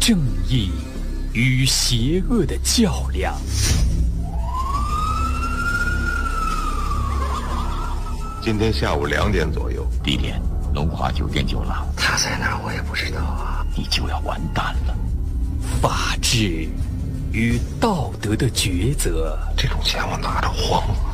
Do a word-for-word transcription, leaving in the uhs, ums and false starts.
正义与邪恶的较量。 今天下午两点左右， 地点龙华酒店酒廊。 他在哪儿我也不知道啊， 你就要完蛋了。 法治与道德的抉择， 这种钱我拿着慌了。